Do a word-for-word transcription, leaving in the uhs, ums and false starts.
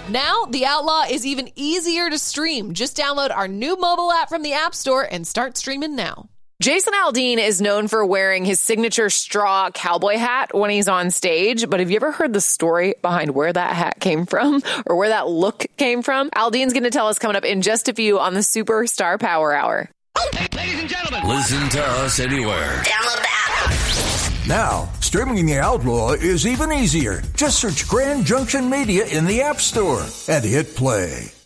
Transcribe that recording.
Now, The Outlaw is even easier to stream. Just download our new mobile app from the App Store and start streaming now. Jason Aldean is known for wearing his signature straw cowboy hat when he's on stage. But have you ever heard the story behind where that hat came from or where that look came from? Aldean's going to tell us coming up in just a few on the Superstar Power Hour. Hey, ladies and gentlemen, listen to us anywhere. Download the app. Now, streaming The Outlaw is even easier. Just search Grand Junction Media in the App Store and hit play.